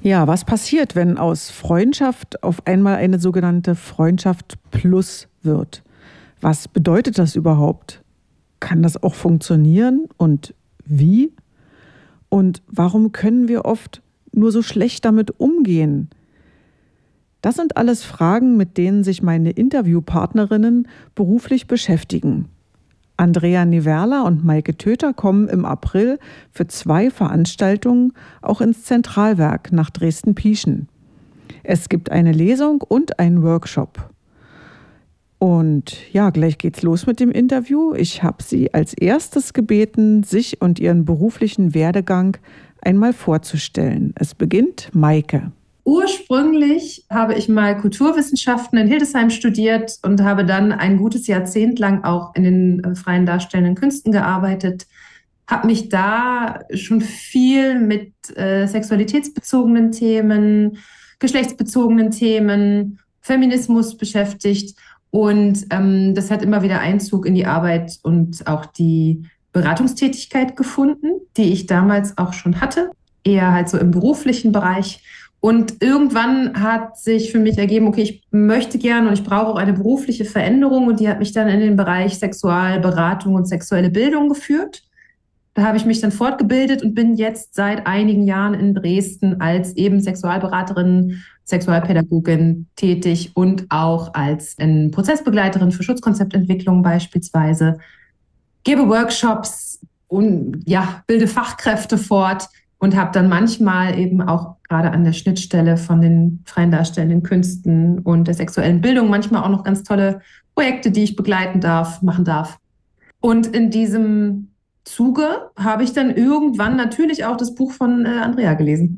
Ja, was passiert, wenn aus Freundschaft auf einmal eine sogenannte Freundschaft plus wird? Was bedeutet das überhaupt? Kann das auch funktionieren und wie? Und warum können wir oft nur so schlecht damit umgehen? Das sind alles Fragen, mit denen sich meine Interviewpartnerinnen beruflich beschäftigen. Andrea Niverla und Maike Töter kommen im April für 2 Veranstaltungen auch ins Zentralwerk nach Dresden-Pieschen. Es gibt eine Lesung und einen Workshop. Und ja, gleich geht's los mit dem Interview. Ich habe sie als erstes gebeten, sich und ihren beruflichen Werdegang einmal vorzustellen. Es beginnt Maike. Ursprünglich habe ich mal Kulturwissenschaften in Hildesheim studiert und habe dann ein gutes Jahrzehnt lang auch in den freien darstellenden Künsten gearbeitet. Habe mich da schon viel mit sexualitätsbezogenen Themen, geschlechtsbezogenen Themen, Feminismus beschäftigt. Und das hat immer wieder Einzug in die Arbeit und auch die Beratungstätigkeit gefunden, die ich damals auch schon hatte, eher halt so im beruflichen Bereich. Und irgendwann hat sich für mich ergeben, okay, ich möchte gerne und ich brauche auch eine berufliche Veränderung. Und die hat mich dann in den Bereich Sexualberatung und sexuelle Bildung geführt. Da habe ich mich dann fortgebildet und bin jetzt seit einigen Jahren in Dresden als eben Sexualberaterin, Sexualpädagogin tätig und auch als Prozessbegleiterin für Schutzkonzeptentwicklung beispielsweise. Gebe Workshops und ja, bilde Fachkräfte fort. Und habe dann manchmal eben auch gerade an der Schnittstelle von den freien darstellenden Künsten und der sexuellen Bildung manchmal auch noch ganz tolle Projekte, die ich begleiten darf, machen darf. Und in diesem Zuge habe ich dann irgendwann natürlich auch das Buch von Andrea gelesen.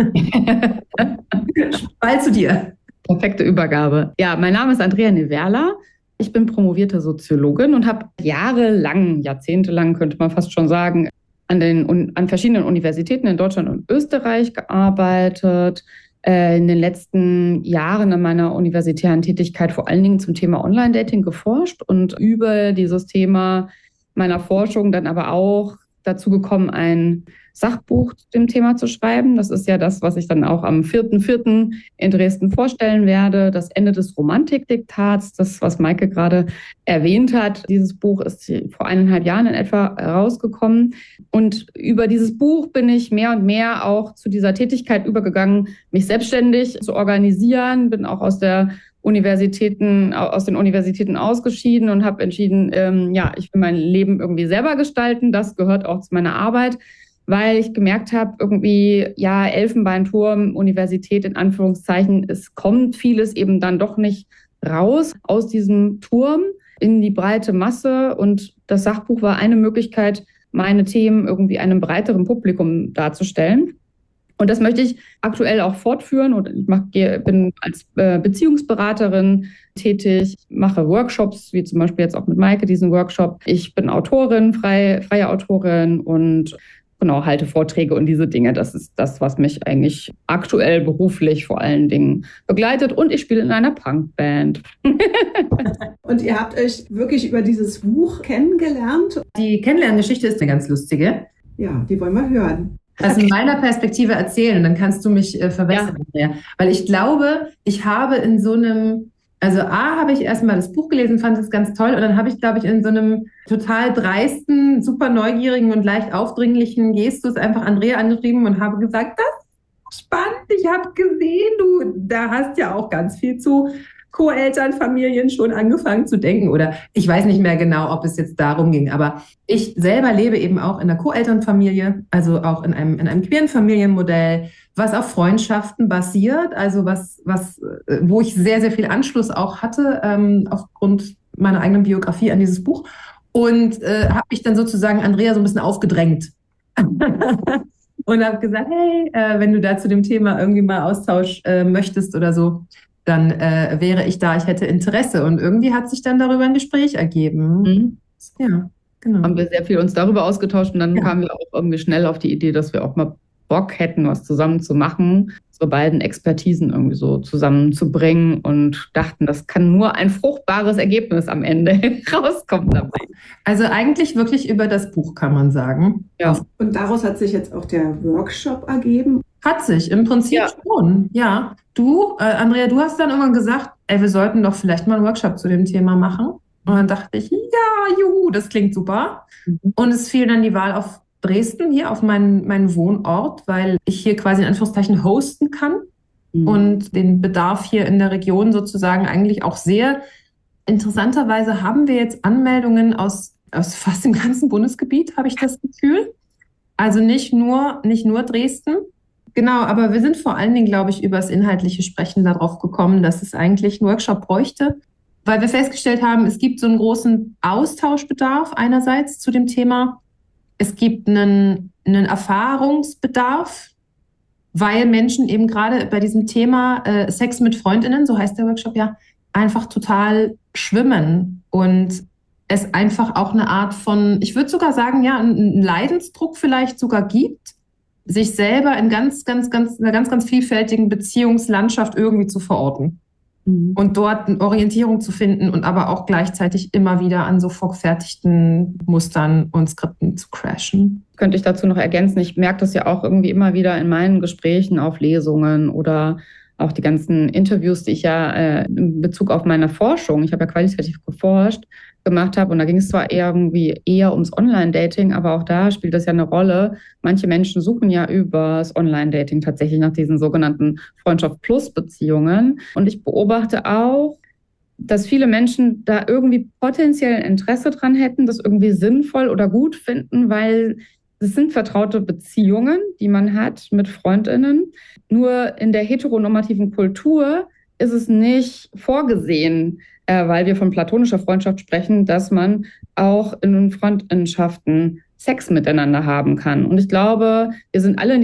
Bald zu dir. Perfekte Übergabe. Ja, mein Name ist Andrea Niverla. Ich bin promovierte Soziologin und habe jahrzehntelang könnte man fast schon sagen, an verschiedenen Universitäten in Deutschland und Österreich gearbeitet. In den letzten Jahren in meiner universitären Tätigkeit vor allen Dingen zum Thema Online-Dating geforscht und über dieses Thema meiner Forschung dann aber auch dazu gekommen, ein Sachbuch zu dem Thema zu schreiben. Das ist ja das, was ich dann auch am 4.4. in Dresden vorstellen werde. Das Ende des Romantikdiktats, das, was Maike gerade erwähnt hat. Dieses Buch ist vor 1,5 Jahren in etwa rausgekommen. Und über dieses Buch bin ich mehr und mehr auch zu dieser Tätigkeit übergegangen, mich selbstständig zu organisieren. Bin auch aus den Universitäten ausgeschieden und habe entschieden, ich will mein Leben irgendwie selber gestalten. Das gehört auch zu meiner Arbeit, weil ich gemerkt habe, irgendwie, ja, Elfenbeinturm, Universität in Anführungszeichen, es kommt vieles eben dann doch nicht raus aus diesem Turm in die breite Masse. Und das Sachbuch war eine Möglichkeit, meine Themen irgendwie einem breiteren Publikum darzustellen. Und das möchte ich aktuell auch fortführen. Und ich bin als Beziehungsberaterin tätig, mache Workshops, wie zum Beispiel jetzt auch mit Maike diesen Workshop. Ich bin Autorin, freie Autorin und genau, halte Vorträge und diese Dinge. Das ist das, was mich eigentlich aktuell beruflich vor allen Dingen begleitet. Und ich spiele in einer Punkband. Und ihr habt euch wirklich über dieses Buch kennengelernt? Die Kennenlerngeschichte ist eine ganz lustige. Ja, die wollen wir hören. Also in meiner Perspektive erzählen und dann kannst du mich verbessern. Ja. Weil ich glaube, ich habe in so einem, habe ich erstmal das Buch gelesen, fand es ganz toll und dann habe ich, glaube ich, in so einem total dreisten, super neugierigen und leicht aufdringlichen Gestus einfach Andrea angeschrieben und habe gesagt, das ist spannend, ich habe gesehen, du da hast ja auch ganz viel zu Co-Elternfamilien schon angefangen zu denken oder ich weiß nicht mehr genau, ob es jetzt darum ging, aber ich selber lebe eben auch in einer Co-Elternfamilie, also auch in einem queeren Familienmodell, was auf Freundschaften basiert, also wo ich sehr, sehr viel Anschluss auch hatte aufgrund meiner eigenen Biografie an dieses Buch und habe mich dann sozusagen Andrea so ein bisschen aufgedrängt und habe gesagt, hey, wenn du da zu dem Thema irgendwie mal Austausch möchtest oder so, dann wäre ich da, ich hätte Interesse. Und irgendwie hat sich dann darüber ein Gespräch ergeben. Mhm. Ja, genau. Haben wir sehr viel uns darüber ausgetauscht und dann kamen wir auch irgendwie schnell auf die Idee, dass wir auch mal Bock hätten, was zusammen zu machen, so beiden Expertisen irgendwie so zusammenzubringen und dachten, das kann nur ein fruchtbares Ergebnis am Ende rauskommen dabei. Also eigentlich wirklich über das Buch, kann man sagen. Ja. Und daraus hat sich jetzt auch der Workshop ergeben. Hat sich, im Prinzip schon, ja. Du, Andrea, du hast dann irgendwann gesagt, ey, wir sollten doch vielleicht mal einen Workshop zu dem Thema machen. Und dann dachte ich, ja, juhu, das klingt super. Und es fiel dann die Wahl auf Dresden, hier auf meinen Wohnort, weil ich hier quasi in Anführungszeichen hosten kann und den Bedarf hier in der Region sozusagen eigentlich auch sehr. Interessanterweise haben wir jetzt Anmeldungen aus fast dem ganzen Bundesgebiet, habe ich das Gefühl. Also nicht nur Dresden. Genau, aber wir sind vor allen Dingen, glaube ich, über das inhaltliche Sprechen darauf gekommen, dass es eigentlich einen Workshop bräuchte, weil wir festgestellt haben, es gibt so einen großen Austauschbedarf einerseits zu dem Thema. Es gibt einen Erfahrungsbedarf, weil Menschen eben gerade bei diesem Thema Sex mit FreundInnen, so heißt der Workshop ja, einfach total schwimmen und es einfach auch eine Art von, ich würde sogar sagen, ja, einen Leidensdruck vielleicht sogar gibt, sich selber in einer ganz vielfältigen Beziehungslandschaft irgendwie zu verorten und dort eine Orientierung zu finden und aber auch gleichzeitig immer wieder an so vorgefertigten Mustern und Skripten zu crashen. Könnte ich dazu noch ergänzen, ich merke das ja auch irgendwie immer wieder in meinen Gesprächen auf Lesungen oder auch die ganzen Interviews, die ich ja in Bezug auf meine Forschung, ich habe ja qualitativ geforscht, gemacht habe. Und da ging es zwar eher ums Online-Dating, aber auch da spielt das ja eine Rolle. Manche Menschen suchen ja über das Online-Dating tatsächlich nach diesen sogenannten Freundschaft-Plus-Beziehungen. Und ich beobachte auch, dass viele Menschen da irgendwie potenziell Interesse dran hätten, das irgendwie sinnvoll oder gut finden, weil es sind vertraute Beziehungen, die man hat mit FreundInnen. Nur in der heteronormativen Kultur ist es nicht vorgesehen, weil wir von platonischer Freundschaft sprechen, dass man auch in Freundschaften Sex miteinander haben kann. Und ich glaube, wir sind alle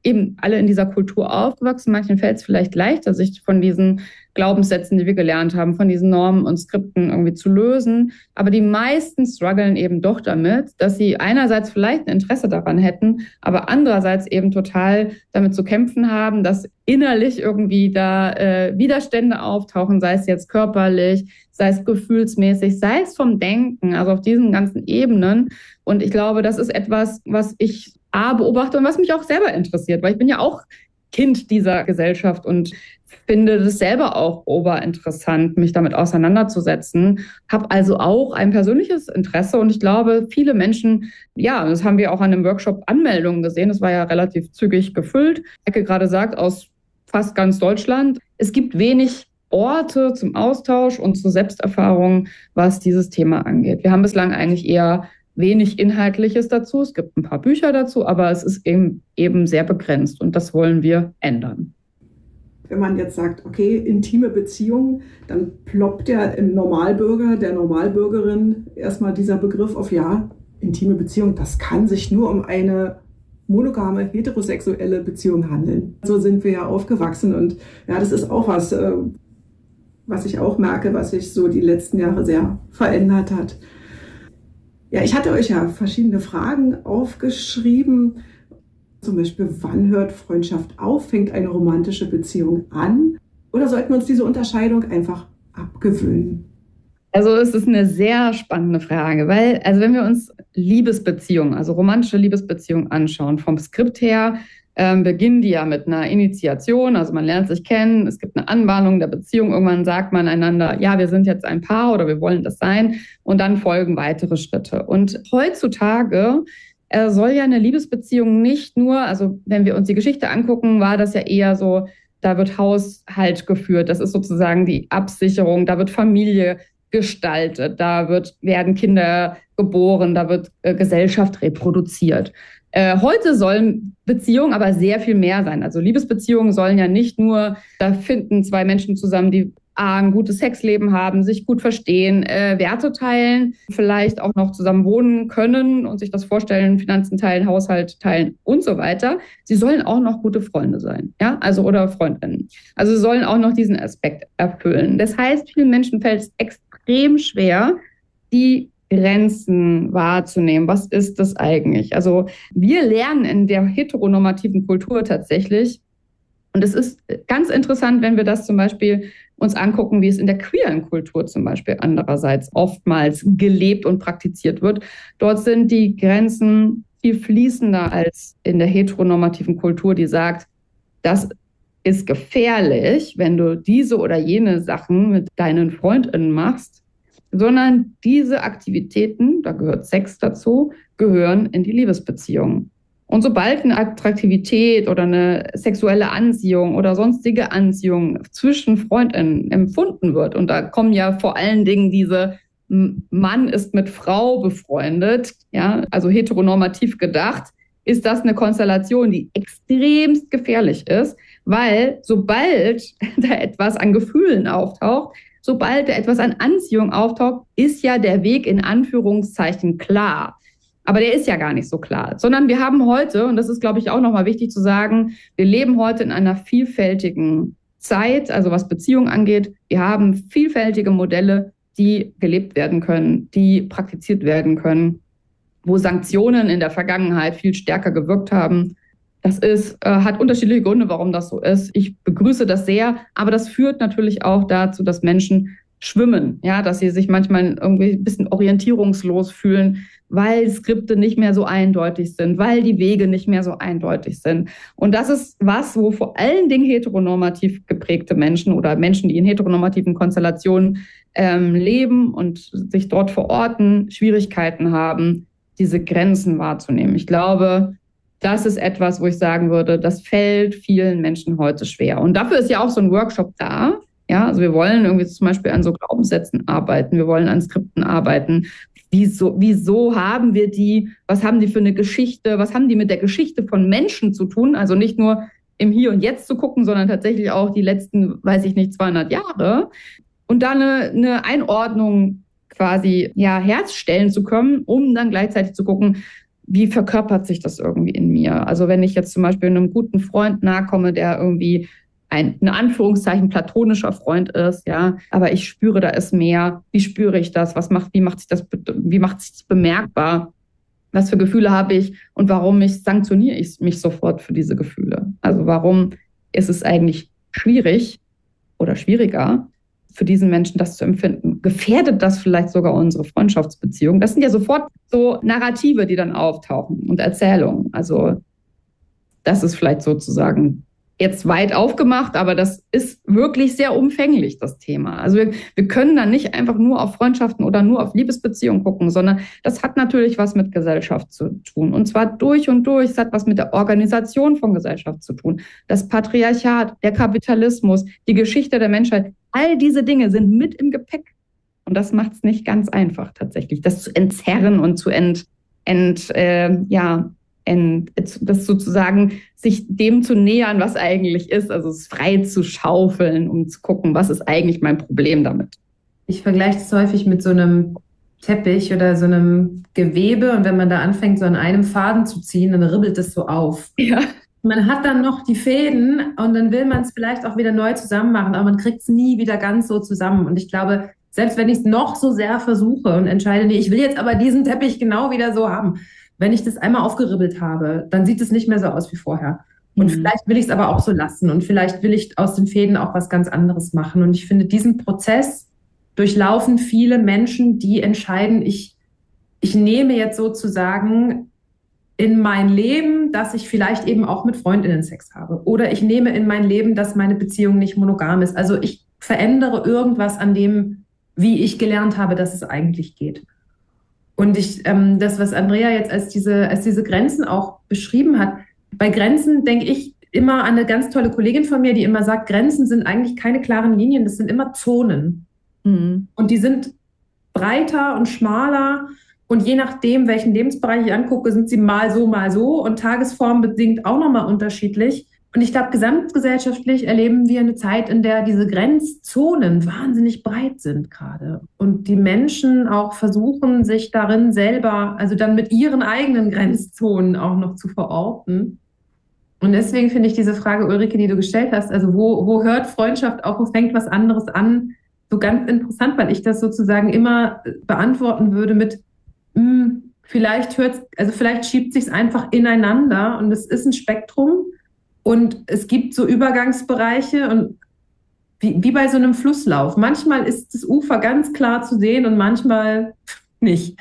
in dieser Kultur aufgewachsen. Manchen fällt es vielleicht leichter, sich von diesen Glaubenssätzen, die wir gelernt haben, von diesen Normen und Skripten irgendwie zu lösen. Aber die meisten strugglen eben doch damit, dass sie einerseits vielleicht ein Interesse daran hätten, aber andererseits eben total damit zu kämpfen haben, dass innerlich irgendwie da Widerstände auftauchen, sei es jetzt körperlich, sei es gefühlsmäßig, sei es vom Denken, also auf diesen ganzen Ebenen. Und ich glaube, das ist etwas, was ich beobachte und was mich auch selber interessiert, weil ich bin ja auch Kind dieser Gesellschaft und finde das selber auch oberinteressant, mich damit auseinanderzusetzen. Habe also auch ein persönliches Interesse und ich glaube, viele Menschen, ja, das haben wir auch an dem Workshop Anmeldungen gesehen, das war ja relativ zügig gefüllt. Ecke gerade sagt, aus fast ganz Deutschland. Es gibt wenig Orte zum Austausch und zur Selbsterfahrung, was dieses Thema angeht. Wir haben bislang eigentlich eher wenig Inhaltliches dazu. Es gibt ein paar Bücher dazu, aber es ist eben sehr begrenzt und das wollen wir ändern. Wenn man jetzt sagt, okay, intime Beziehungen, dann ploppt ja im Normalbürger, der Normalbürgerin erstmal dieser Begriff auf, ja, intime Beziehung, das kann sich nur um eine monogame, heterosexuelle Beziehung handeln. So sind wir ja aufgewachsen und ja, das ist auch was ich auch merke, was sich so die letzten Jahre sehr verändert hat. Ja, ich hatte euch ja verschiedene Fragen aufgeschrieben. Zum Beispiel, wann hört Freundschaft auf? Fängt eine romantische Beziehung an? Oder sollten wir uns diese Unterscheidung einfach abgewöhnen? Also es ist eine sehr spannende Frage, weil, also wenn wir uns Liebesbeziehungen, also romantische Liebesbeziehungen anschauen, vom Skript her beginnen die ja mit einer Initiation, also man lernt sich kennen, es gibt eine Anbahnung der Beziehung, irgendwann sagt man einander, ja, wir sind jetzt ein Paar oder wir wollen das sein und dann folgen weitere Schritte. Und heutzutage soll ja eine Liebesbeziehung nicht nur, also wenn wir uns die Geschichte angucken, war das ja eher so, da wird Haushalt geführt, das ist sozusagen die Absicherung, da wird Familie gestaltet, da werden Kinder geboren, da wird Gesellschaft reproduziert. Heute sollen Beziehungen aber sehr viel mehr sein. Also Liebesbeziehungen sollen ja nicht nur, da finden zwei Menschen zusammen, die ein gutes Sexleben haben, sich gut verstehen, Werte teilen, vielleicht auch noch zusammen wohnen können und sich das vorstellen, Finanzen teilen, Haushalt teilen und so weiter. Sie sollen auch noch gute Freunde sein, ja, also oder Freundinnen. Also sie sollen auch noch diesen Aspekt erfüllen. Das heißt, vielen Menschen fällt es extrem schwer, die Grenzen wahrzunehmen. Was ist das eigentlich? Also wir lernen in der heteronormativen Kultur tatsächlich, und es ist ganz interessant, wenn wir das zum Beispiel uns angucken, wie es in der queeren Kultur zum Beispiel andererseits oftmals gelebt und praktiziert wird. Dort sind die Grenzen viel fließender als in der heteronormativen Kultur, die sagt, das ist gefährlich, wenn du diese oder jene Sachen mit deinen FreundInnen machst, sondern diese Aktivitäten, da gehört Sex dazu, gehören in die Liebesbeziehung. Und sobald eine Attraktivität oder eine sexuelle Anziehung oder sonstige Anziehung zwischen FreundInnen empfunden wird, und da kommen ja vor allen Dingen diese Mann ist mit Frau befreundet, ja, also heteronormativ gedacht, ist das eine Konstellation, die extremst gefährlich ist, weil sobald da etwas an Gefühlen auftaucht, sobald da etwas an Anziehung auftaucht, ist ja der Weg in Anführungszeichen klar. Aber der ist ja gar nicht so klar, sondern wir haben heute, und das ist, glaube ich, auch nochmal wichtig zu sagen, wir leben heute in einer vielfältigen Zeit, also was Beziehung angeht. Wir haben vielfältige Modelle, die gelebt werden können, die praktiziert werden können, wo Sanktionen in der Vergangenheit viel stärker gewirkt haben. Das hat unterschiedliche Gründe, warum das so ist. Ich begrüße das sehr, aber das führt natürlich auch dazu, dass Menschen schwimmen, ja, dass sie sich manchmal irgendwie ein bisschen orientierungslos fühlen, weil Skripte nicht mehr so eindeutig sind, weil die Wege nicht mehr so eindeutig sind. Und das ist was, wo vor allen Dingen heteronormativ geprägte Menschen oder Menschen, die in heteronormativen Konstellationen leben und sich dort verorten, Schwierigkeiten haben, diese Grenzen wahrzunehmen. Ich glaube, das ist etwas, wo ich sagen würde, das fällt vielen Menschen heute schwer. Und dafür ist ja auch so ein Workshop da. Ja, also wir wollen irgendwie zum Beispiel an so Glaubenssätzen arbeiten, wir wollen an Skripten arbeiten. Wieso haben wir die? Was haben die für eine Geschichte? Was haben die mit der Geschichte von Menschen zu tun? Also nicht nur im Hier und Jetzt zu gucken, sondern tatsächlich auch die letzten, 200 Jahre. Und da eine Einordnung quasi herstellen zu können, um dann gleichzeitig zu gucken, wie verkörpert sich das irgendwie in mir? Also wenn ich jetzt zum Beispiel einem guten Freund nahe komme, der irgendwie in Anführungszeichen platonischer Freund ist, ja, aber ich spüre, da ist mehr. Wie spüre ich das? Wie macht sich das bemerkbar? Was für Gefühle habe ich und warum sanktioniere ich mich sofort für diese Gefühle? Also warum ist es eigentlich schwierig oder schwieriger für diesen Menschen, das zu empfinden? Gefährdet das vielleicht sogar unsere Freundschaftsbeziehung? Das sind ja sofort so Narrative, die dann auftauchen und Erzählungen. Also das ist vielleicht sozusagen jetzt weit aufgemacht, aber das ist wirklich sehr umfänglich, das Thema. Also wir können dann nicht einfach nur auf Freundschaften oder nur auf Liebesbeziehungen gucken, sondern das hat natürlich was mit Gesellschaft zu tun. Und zwar durch und durch. Es hat was mit der Organisation von Gesellschaft zu tun. Das Patriarchat, der Kapitalismus, die Geschichte der Menschheit, all diese Dinge sind mit im Gepäck. Und das macht es nicht ganz einfach tatsächlich, das zu entzerren und zu das sozusagen sich dem zu nähern, was eigentlich ist, also es frei zu schaufeln, um zu gucken, was ist eigentlich mein Problem damit. Ich vergleiche das häufig mit so einem Teppich oder so einem Gewebe und wenn man da anfängt, so an einem Faden zu ziehen, dann ribbelt es so auf. Ja. Man hat dann noch die Fäden und dann will man es vielleicht auch wieder neu zusammen machen, aber man kriegt es nie wieder ganz so zusammen. Und ich glaube, selbst wenn ich es noch so sehr versuche und entscheide, nee, ich will jetzt aber diesen Teppich genau wieder so haben, wenn ich das einmal aufgeribbelt habe, dann sieht es nicht mehr so aus wie vorher. Und vielleicht will ich es aber auch so lassen und vielleicht will ich aus den Fäden auch was ganz anderes machen. Und ich finde, diesen Prozess durchlaufen viele Menschen, die entscheiden, ich nehme jetzt sozusagen in mein Leben, dass ich vielleicht eben auch mit Freundinnen Sex habe. Oder ich nehme in mein Leben, dass meine Beziehung nicht monogam ist. Also ich verändere irgendwas an dem, wie ich gelernt habe, dass es eigentlich geht. Und das, was Andrea jetzt als diese Grenzen auch beschrieben hat, bei Grenzen denke ich immer an eine ganz tolle Kollegin von mir, die immer sagt, Grenzen sind eigentlich keine klaren Linien, das sind immer Zonen. Mhm. Und die sind breiter und schmaler und je nachdem, welchen Lebensbereich ich angucke, sind sie mal so und tagesformbedingt auch nochmal unterschiedlich. Und ich glaube, gesamtgesellschaftlich erleben wir eine Zeit, in der diese Grenzzonen wahnsinnig breit sind gerade. Und die Menschen auch versuchen, sich darin selber, also dann mit ihren eigenen Grenzzonen auch noch zu verorten. Und deswegen finde ich diese Frage, Ulrike, die du gestellt hast, also wo hört Freundschaft auf, wo fängt was anderes an, so ganz interessant, weil ich das sozusagen immer beantworten würde mit, vielleicht schiebt sich's einfach ineinander und es ist ein Spektrum. Und es gibt so Übergangsbereiche und wie bei so einem Flusslauf. Manchmal ist das Ufer ganz klar zu sehen und manchmal nicht.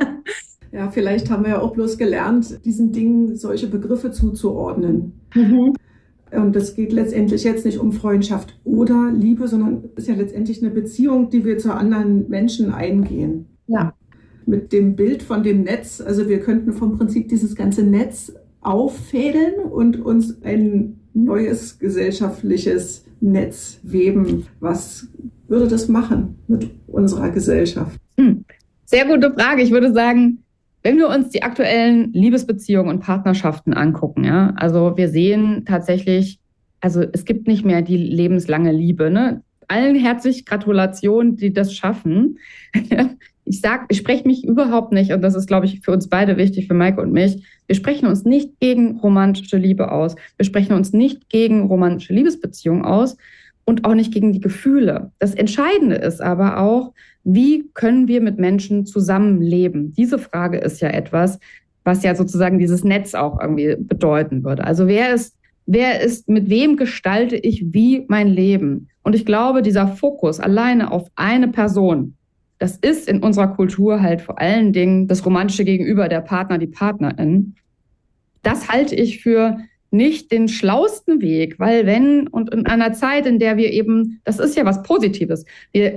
Ja, vielleicht haben wir ja auch bloß gelernt, diesen Dingen solche Begriffe zuzuordnen. Und es geht letztendlich jetzt nicht um Freundschaft oder Liebe, sondern es ist ja letztendlich eine Beziehung, die wir zu anderen Menschen eingehen. Ja. Mit dem Bild von dem Netz, also wir könnten vom Prinzip dieses ganze Netz auffädeln und uns ein neues gesellschaftliches Netz weben. Was würde das machen mit unserer Gesellschaft? Sehr gute Frage. Ich würde sagen, wenn wir uns die aktuellen Liebesbeziehungen und Partnerschaften angucken, ja, also wir sehen tatsächlich, also es gibt nicht mehr die lebenslange Liebe, ne? Allen herzlich Gratulation, die das schaffen. Ich spreche mich überhaupt nicht, und das ist, glaube ich, für uns beide wichtig, für Maike und mich, wir sprechen uns nicht gegen romantische Liebe aus. Wir sprechen uns nicht gegen romantische Liebesbeziehungen aus und auch nicht gegen die Gefühle. Das Entscheidende ist aber auch, wie können wir mit Menschen zusammenleben? Diese Frage ist ja etwas, was ja sozusagen dieses Netz auch irgendwie bedeuten würde. Also wer ist, mit wem gestalte ich wie mein Leben? Und ich glaube, dieser Fokus alleine auf eine Person, das ist in unserer Kultur halt vor allen Dingen das romantische Gegenüber, der Partner, die Partnerin. Das halte ich für nicht den schlausten Weg, weil und in einer Zeit, in der wir eben, das ist ja was Positives, wir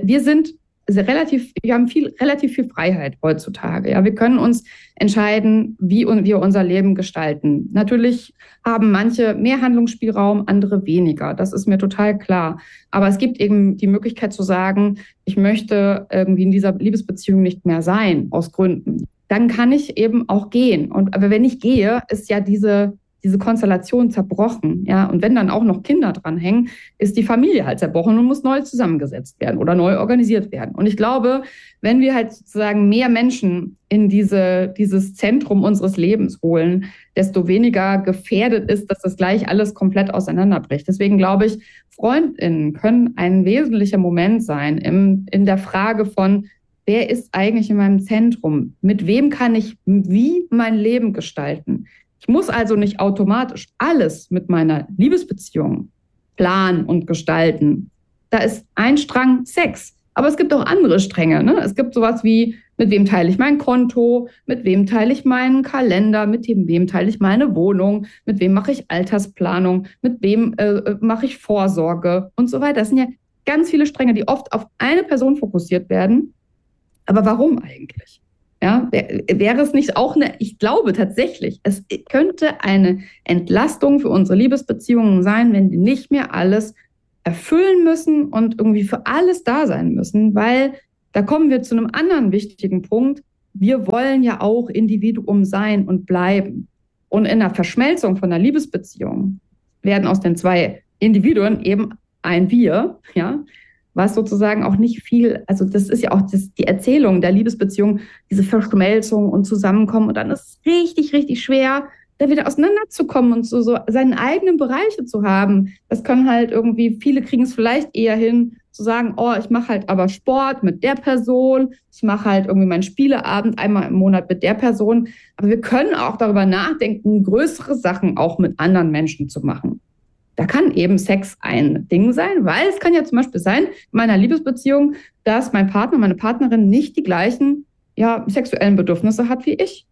haben relativ viel Freiheit heutzutage. Ja, wir können uns entscheiden, wie wir unser Leben gestalten. Natürlich haben manche mehr Handlungsspielraum, andere weniger. Das ist mir total klar. Aber es gibt eben die Möglichkeit zu sagen, ich möchte irgendwie in dieser Liebesbeziehung nicht mehr sein, aus Gründen. Dann kann ich eben auch gehen. Aber wenn ich gehe, ist ja diese Konstellation zerbrochen, ja, und wenn dann auch noch Kinder dranhängen, ist die Familie halt zerbrochen und muss neu zusammengesetzt werden oder neu organisiert werden. Und ich glaube, wenn wir halt sozusagen mehr Menschen in dieses Zentrum unseres Lebens holen, desto weniger gefährdet ist, dass das gleich alles komplett auseinanderbricht. Deswegen glaube ich, FreundInnen können ein wesentlicher Moment sein in der Frage von, wer ist eigentlich in meinem Zentrum? Mit wem kann ich wie mein Leben gestalten? Ich muss also nicht automatisch alles mit meiner Liebesbeziehung planen und gestalten. Da ist ein Strang Sex, aber es gibt auch andere Stränge. Ne? Es gibt sowas wie, mit wem teile ich mein Konto, mit wem teile ich meinen Kalender, mit wem teile ich meine Wohnung, mit wem mache ich Altersplanung, mit wem mache ich Vorsorge und so weiter. Das sind ja ganz viele Stränge, die oft auf eine Person fokussiert werden. Aber warum eigentlich? Ja, wäre es nicht auch ich glaube tatsächlich, es könnte eine Entlastung für unsere Liebesbeziehungen sein, wenn die nicht mehr alles erfüllen müssen und irgendwie für alles da sein müssen, weil da kommen wir zu einem anderen wichtigen Punkt. Wir wollen ja auch Individuum sein und bleiben. Und in der Verschmelzung von einer Liebesbeziehung werden aus den zwei Individuen eben ein Wir, ja, was sozusagen auch nicht viel, also das ist ja auch die Erzählung der Liebesbeziehung, diese Verschmelzung und Zusammenkommen, und dann ist es richtig, richtig schwer, da wieder auseinanderzukommen und so seinen eigenen Bereiche zu haben. Das können halt irgendwie, viele kriegen es vielleicht eher hin, zu sagen, oh, ich mache halt aber Sport mit der Person, ich mache halt irgendwie meinen Spieleabend einmal im Monat mit der Person, aber wir können auch darüber nachdenken, größere Sachen auch mit anderen Menschen zu machen. Da kann eben Sex ein Ding sein, weil es kann ja zum Beispiel sein, in meiner Liebesbeziehung, dass mein Partner, meine Partnerin nicht die gleichen sexuellen Bedürfnisse hat wie ich.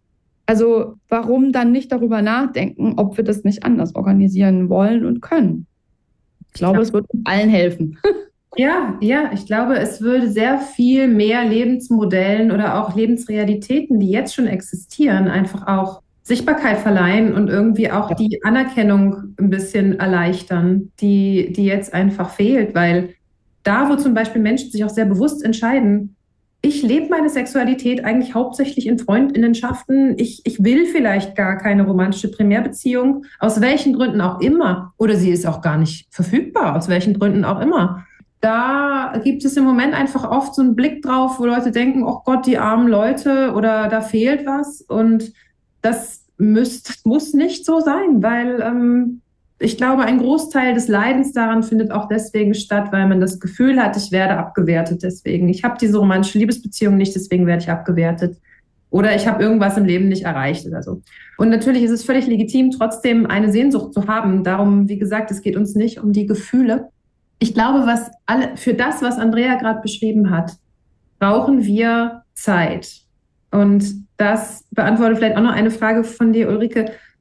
Also warum dann nicht darüber nachdenken, ob wir das nicht anders organisieren wollen und können? Ich glaube, es wird uns allen helfen. Ja, ich glaube, es würde sehr viel mehr Lebensmodellen oder auch Lebensrealitäten, die jetzt schon existieren, einfach auch Sichtbarkeit verleihen und irgendwie auch die Anerkennung ein bisschen erleichtern, die jetzt einfach fehlt, weil da, wo zum Beispiel Menschen sich auch sehr bewusst entscheiden, ich lebe meine Sexualität eigentlich hauptsächlich in Freundinnenschaften, ich will vielleicht gar keine romantische Primärbeziehung, aus welchen Gründen auch immer, oder sie ist auch gar nicht verfügbar, aus welchen Gründen auch immer. Da gibt es im Moment einfach oft so einen Blick drauf, wo Leute denken, oh Gott, die armen Leute, oder da fehlt was, und das muss nicht so sein, weil ich glaube, ein Großteil des Leidens daran findet auch deswegen statt, weil man das Gefühl hat, ich werde abgewertet deswegen. Ich habe diese romantische Liebesbeziehung nicht, deswegen werde ich abgewertet. Oder ich habe irgendwas im Leben nicht erreicht oder so. Und natürlich ist es völlig legitim, trotzdem eine Sehnsucht zu haben. Darum, wie gesagt, es geht uns nicht um die Gefühle. Ich glaube, für das, was Andrea gerade beschrieben hat, brauchen wir Zeit. Und das beantwortet vielleicht auch noch eine Frage von dir, Ulrike.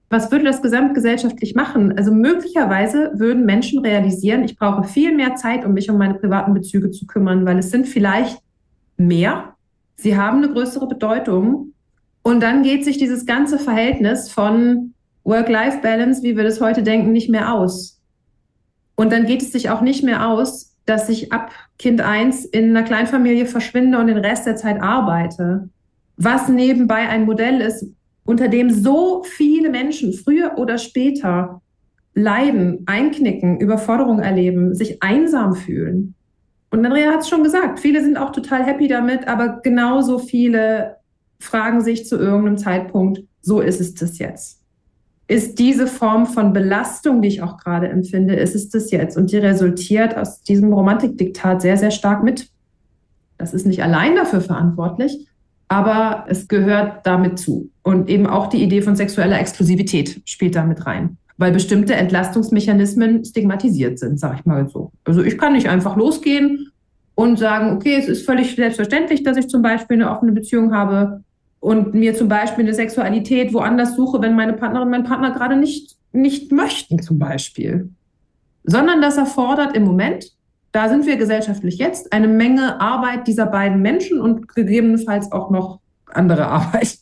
Was würde das gesamtgesellschaftlich machen? Also möglicherweise würden Menschen realisieren, ich brauche viel mehr Zeit, um mich um meine privaten Bezüge zu kümmern, weil es sind vielleicht mehr, sie haben eine größere Bedeutung und dann geht sich dieses ganze Verhältnis von Work-Life-Balance, wie wir das heute denken, nicht mehr aus. Und dann geht es sich auch nicht mehr aus, dass ich ab Kind 1 in einer Kleinfamilie verschwinde und den Rest der Zeit arbeite. Was nebenbei ein Modell ist, unter dem so viele Menschen früher oder später leiden, einknicken, Überforderung erleben, sich einsam fühlen. Und Andrea hat es schon gesagt, viele sind auch total happy damit, aber genauso viele fragen sich zu irgendeinem Zeitpunkt, so ist es das jetzt? Ist diese Form von Belastung, die ich auch gerade empfinde, ist es das jetzt? Und die resultiert aus diesem Romantikdiktat sehr, sehr stark mit. Das ist nicht allein dafür verantwortlich, aber es gehört damit zu. Und eben auch die Idee von sexueller Exklusivität spielt da mit rein, weil bestimmte Entlastungsmechanismen stigmatisiert sind, sag ich mal so. Also ich kann nicht einfach losgehen und sagen, okay, es ist völlig selbstverständlich, dass ich zum Beispiel eine offene Beziehung habe und mir zum Beispiel eine Sexualität woanders suche, wenn meine Partnerin, mein Partner gerade nicht möchten zum Beispiel. Sondern das erfordert im Moment, da sind wir gesellschaftlich jetzt, eine Menge Arbeit dieser beiden Menschen und gegebenenfalls auch noch andere Arbeit.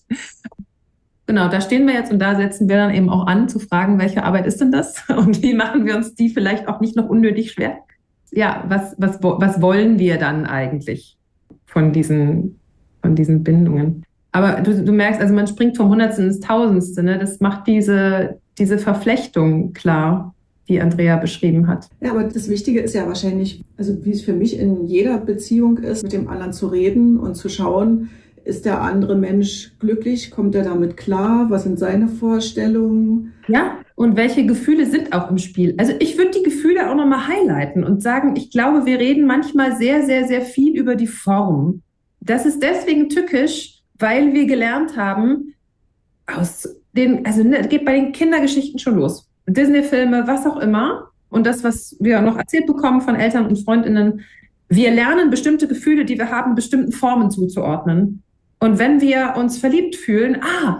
Genau, da stehen wir jetzt und da setzen wir dann eben auch an, zu fragen, welche Arbeit ist denn das und wie machen wir uns die vielleicht auch nicht noch unnötig schwer? Ja, was wollen wir dann eigentlich von diesen Bindungen? Aber du merkst, also man springt vom Hundertsten ins Tausendste, ne? Das macht diese Verflechtung klar, die Andrea beschrieben hat. Ja, aber das Wichtige ist ja wahrscheinlich, also wie es für mich in jeder Beziehung ist, mit dem anderen zu reden und zu schauen, ist der andere Mensch glücklich? Kommt er damit klar? Was sind seine Vorstellungen? Ja, und welche Gefühle sind auch im Spiel? Also ich würde die Gefühle auch nochmal highlighten und sagen, ich glaube, wir reden manchmal sehr, sehr, sehr viel über die Form. Das ist deswegen tückisch, weil wir gelernt haben, das geht bei den Kindergeschichten schon los. Disney-Filme, was auch immer. Und das, was wir noch erzählt bekommen von Eltern und FreundInnen, wir lernen bestimmte Gefühle, die wir haben, bestimmten Formen zuzuordnen. Und wenn wir uns verliebt fühlen,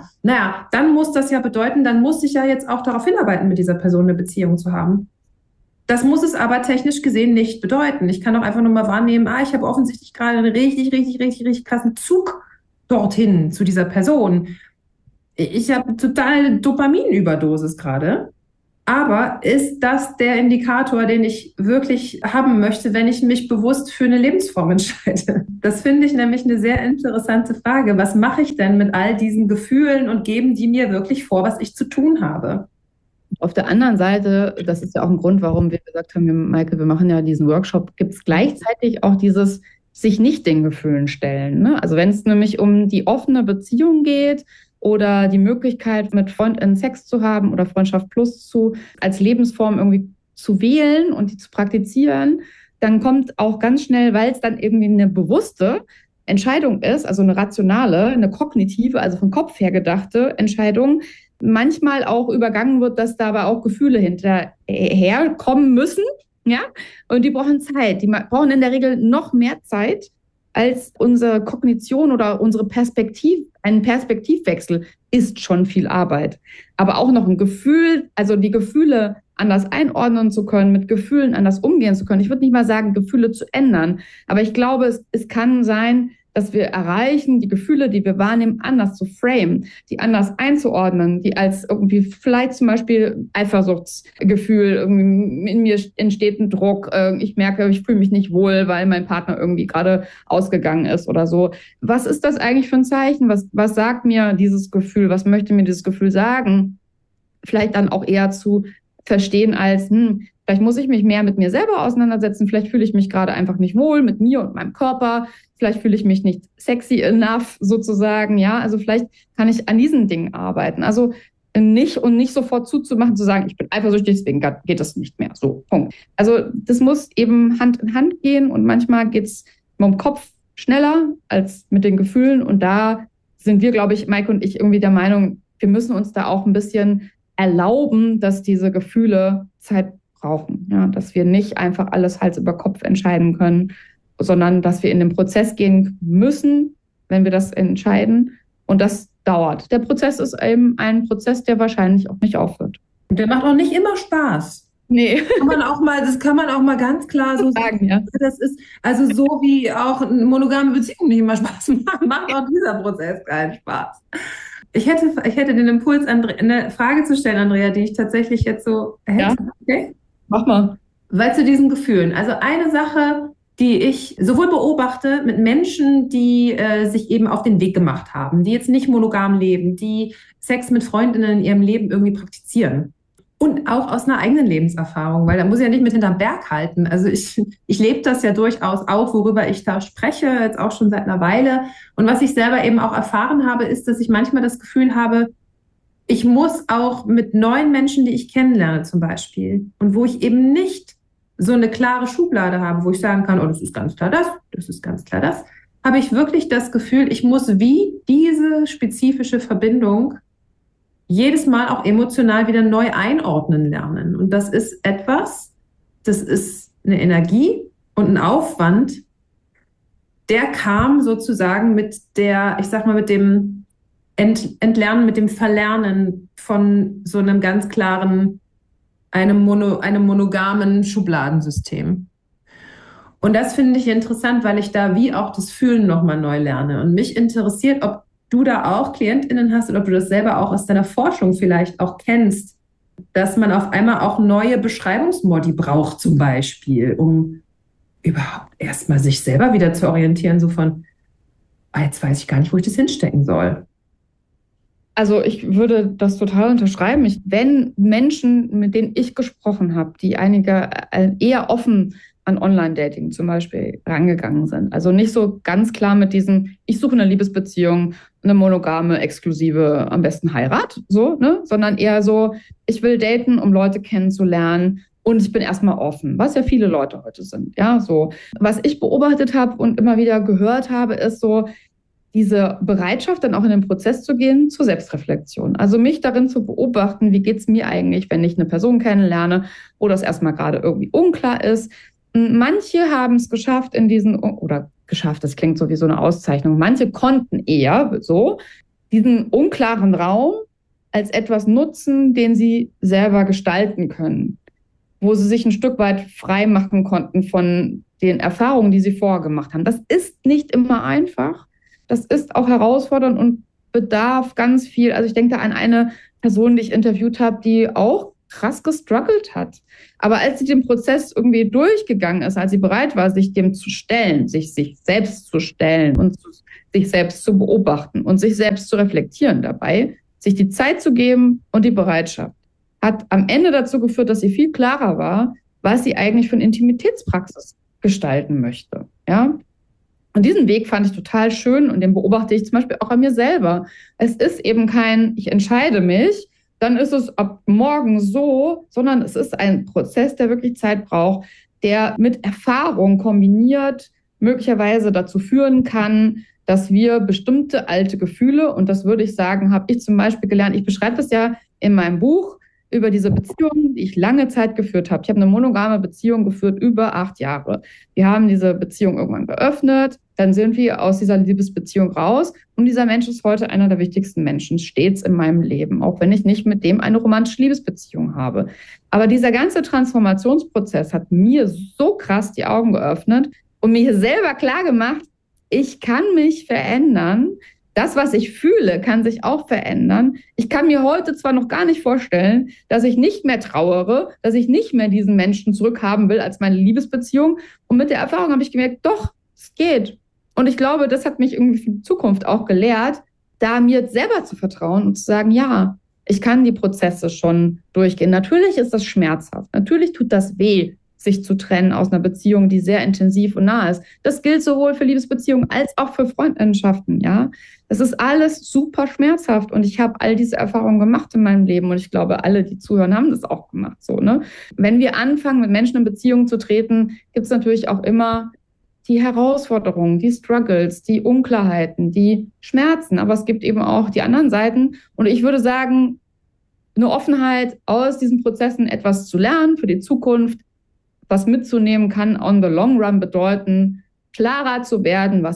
dann muss das ja bedeuten, dann muss ich ja jetzt auch darauf hinarbeiten, mit dieser Person eine Beziehung zu haben. Das muss es aber technisch gesehen nicht bedeuten. Ich kann auch einfach nur mal wahrnehmen, ich habe offensichtlich gerade einen richtig krassen Zug dorthin zu dieser Person. Ich habe total Dopaminüberdosis gerade. Aber ist das der Indikator, den ich wirklich haben möchte, wenn ich mich bewusst für eine Lebensform entscheide? Das finde ich nämlich eine sehr interessante Frage. Was mache ich denn mit all diesen Gefühlen und geben die mir wirklich vor, was ich zu tun habe? Auf der anderen Seite, das ist ja auch ein Grund, warum wir gesagt haben, Maike, wir machen ja diesen Workshop, gibt es gleichzeitig auch dieses sich nicht den Gefühlen stellen. Ne? Also wenn es nämlich um die offene Beziehung geht, oder die Möglichkeit, mit FreundInnen Sex zu haben oder Freundschaft Plus als Lebensform irgendwie zu wählen und die zu praktizieren, dann kommt auch ganz schnell, weil es dann irgendwie eine bewusste Entscheidung ist, also eine rationale, eine kognitive, also vom Kopf her gedachte Entscheidung, manchmal auch übergangen wird, dass dabei auch Gefühle hinterher kommen müssen, ja, und die brauchen Zeit. Die brauchen in der Regel noch mehr Zeit, als unsere Kognition oder unsere ein Perspektivwechsel ist schon viel Arbeit. Aber auch noch ein Gefühl, also die Gefühle anders einordnen zu können, mit Gefühlen anders umgehen zu können. Ich würde nicht mal sagen, Gefühle zu ändern, aber ich glaube, es kann sein, dass wir erreichen, die Gefühle, die wir wahrnehmen, anders zu framen, die anders einzuordnen, die als irgendwie vielleicht zum Beispiel Eifersuchtsgefühl, irgendwie in mir entsteht ein Druck, ich merke, ich fühle mich nicht wohl, weil mein Partner irgendwie gerade ausgegangen ist oder so. Was ist das eigentlich für ein Zeichen? Was sagt mir dieses Gefühl? Was möchte mir dieses Gefühl sagen? Vielleicht dann auch eher zu verstehen als, vielleicht muss ich mich mehr mit mir selber auseinandersetzen, vielleicht fühle ich mich gerade einfach nicht wohl mit mir und meinem Körper, vielleicht fühle ich mich nicht sexy enough sozusagen, ja, also vielleicht kann ich an diesen Dingen arbeiten, also nicht sofort zuzumachen, zu sagen, ich bin eifersüchtig, deswegen geht das nicht mehr, so, Punkt. Also das muss eben Hand in Hand gehen und manchmal geht es mit dem Kopf schneller als mit den Gefühlen und da sind wir, glaube ich, Maike und ich irgendwie der Meinung, wir müssen uns da auch ein bisschen erlauben, dass diese Gefühle Zeit brauchen, ja, dass wir nicht einfach alles Hals über Kopf entscheiden können, sondern dass wir in den Prozess gehen müssen, wenn wir das entscheiden Und das dauert. Der Prozess ist eben ein Prozess, der wahrscheinlich auch nicht aufhört. Und der macht auch nicht immer Spaß. Nee. Das kann man auch mal ganz klar so sagen. Ja. Das ist also so, wie auch eine monogame Beziehung nicht immer Spaß macht, macht auch dieser Prozess keinen Spaß. Ich hätte den Impuls, eine Frage zu stellen, Andrea, die ich tatsächlich jetzt so hätte. Ja. Okay? Mach mal. Weil zu diesen Gefühlen. Also eine Sache, die ich sowohl beobachte mit Menschen, die sich eben auf den Weg gemacht haben, die jetzt nicht monogam leben, die Sex mit Freundinnen in ihrem Leben irgendwie praktizieren. Und auch aus einer eigenen Lebenserfahrung, weil da muss ich ja nicht mit hinterm Berg halten. Also ich lebe das ja durchaus auch, worüber ich da spreche, jetzt auch schon seit einer Weile. Und was ich selber eben auch erfahren habe, ist, dass ich manchmal das Gefühl habe, ich muss auch mit neuen Menschen, die ich kennenlerne zum Beispiel, und wo ich eben nicht so eine klare Schublade habe, wo ich sagen kann, oh, das ist ganz klar das ist ganz klar das, habe ich wirklich das Gefühl, ich muss wie diese spezifische Verbindung jedes Mal auch emotional wieder neu einordnen lernen. Und das ist das ist eine Energie und ein Aufwand, der kam sozusagen mit dem Entlernen, mit dem Verlernen von so einem ganz klaren, einem monogamen Schubladensystem. Und das finde ich interessant, weil ich da wie auch das Fühlen nochmal neu lerne. Und mich interessiert, ob du da auch KlientInnen hast oder ob du das selber auch aus deiner Forschung vielleicht auch kennst, dass man auf einmal auch neue Beschreibungsmodi braucht zum Beispiel, um überhaupt erstmal sich selber wieder zu orientieren, so von, jetzt weiß ich gar nicht, wo ich das hinstecken soll. Also ich würde das total unterschreiben. Wenn Menschen, mit denen ich gesprochen habe, die einige eher offen an Online-Dating zum Beispiel rangegangen sind, also nicht so ganz klar mit diesem, ich suche eine Liebesbeziehung, eine monogame, exklusive, am besten Heirat, so, ne? Sondern eher so, ich will daten, um Leute kennenzulernen und ich bin erstmal offen, was ja viele Leute heute sind, ja, so. Was ich beobachtet habe und immer wieder gehört habe, ist so, diese Bereitschaft, dann auch in den Prozess zu gehen, zur Selbstreflexion. Also mich darin zu beobachten, wie geht es mir eigentlich, wenn ich eine Person kennenlerne, wo das erstmal gerade irgendwie unklar ist. Manche haben es geschafft das klingt so wie so eine Auszeichnung, manche konnten eher so diesen unklaren Raum als etwas nutzen, den sie selber gestalten können, wo sie sich ein Stück weit frei machen konnten von den Erfahrungen, die sie vorher gemacht haben. Das ist nicht immer einfach. Das ist auch herausfordernd und bedarf ganz viel. Also ich denke da an eine Person, die ich interviewt habe, die auch krass gestruggelt hat. Aber als sie den Prozess irgendwie durchgegangen ist, als sie bereit war, sich dem zu stellen, sich selbst zu stellen und sich selbst zu beobachten und sich selbst zu reflektieren dabei, sich die Zeit zu geben und die Bereitschaft, hat am Ende dazu geführt, dass sie viel klarer war, was sie eigentlich für eine Intimitätspraxis gestalten möchte. Ja? Und diesen Weg fand ich total schön und den beobachte ich zum Beispiel auch an mir selber. Es ist eben kein, ich entscheide mich, dann ist es ab morgen so, sondern es ist ein Prozess, der wirklich Zeit braucht, der mit Erfahrung kombiniert möglicherweise dazu führen kann, dass wir bestimmte alte Gefühle, und das würde ich sagen, habe ich zum Beispiel gelernt, ich beschreibe das ja in meinem Buch, über diese Beziehung, die ich lange Zeit geführt habe. Ich habe eine monogame Beziehung geführt, über 8 Jahre. Wir haben diese Beziehung irgendwann geöffnet, dann sind wir aus dieser Liebesbeziehung raus und dieser Mensch ist heute einer der wichtigsten Menschen stets in meinem Leben, auch wenn ich nicht mit dem eine romantische Liebesbeziehung habe. Aber dieser ganze Transformationsprozess hat mir so krass die Augen geöffnet und mir selber klar gemacht, ich kann mich verändern. Das, was ich fühle, kann sich auch verändern. Ich kann mir heute zwar noch gar nicht vorstellen, dass ich nicht mehr trauere, dass ich nicht mehr diesen Menschen zurückhaben will als meine Liebesbeziehung. Und mit der Erfahrung habe ich gemerkt, doch, es geht. Und ich glaube, das hat mich irgendwie für die Zukunft auch gelehrt, da mir selber zu vertrauen und zu sagen, ja, ich kann die Prozesse schon durchgehen. Natürlich ist das schmerzhaft. Natürlich tut das weh, sich zu trennen aus einer Beziehung, die sehr intensiv und nah ist. Das gilt sowohl für Liebesbeziehungen als auch für Freundschaften, ja. Das ist alles super schmerzhaft und ich habe all diese Erfahrungen gemacht in meinem Leben und ich glaube, alle, die zuhören, haben das auch gemacht, so, ne? Wenn wir anfangen, mit Menschen in Beziehungen zu treten, gibt es natürlich auch immer die Herausforderungen, die Struggles, die Unklarheiten, die Schmerzen, aber es gibt eben auch die anderen Seiten und ich würde sagen, eine Offenheit, aus diesen Prozessen etwas zu lernen für die Zukunft, was mitzunehmen kann on the long run bedeuten, klarer zu werden, was